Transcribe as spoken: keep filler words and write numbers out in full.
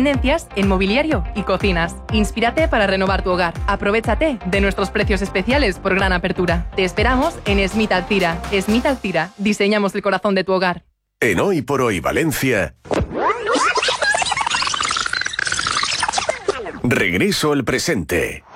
tendencias en mobiliario y cocinas. Inspírate para renovar tu hogar. Aprovechate de nuestros precios especiales por gran apertura. Te esperamos en Smith Alcira. Smith Alcira. Diseñamos el corazón de tu hogar. En Hoy por Hoy Valencia, Regreso al presente.